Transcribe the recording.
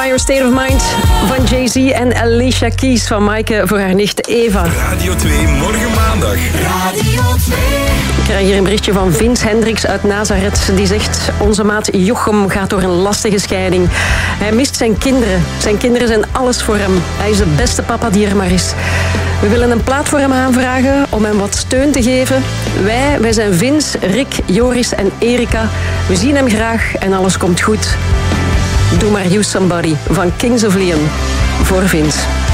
Higher State of Mind van Jay-Z en Alicia Keys van Maaike voor haar nicht Eva. Radio 2, morgen maandag. Radio 2. Ik krijg hier een berichtje van Vince Hendricks uit Nazareth. Die zegt, onze maat Jochem gaat door een lastige scheiding. Hij mist zijn kinderen. Zijn kinderen zijn alles voor hem. Hij is de beste papa die er maar is. We willen een plaat voor hem aanvragen om hem wat steun te geven. Wij zijn Vince, Rick, Joris en Erika. We zien hem graag en alles komt goed. Doe maar You Somebody van Kings of Leon voor Vince.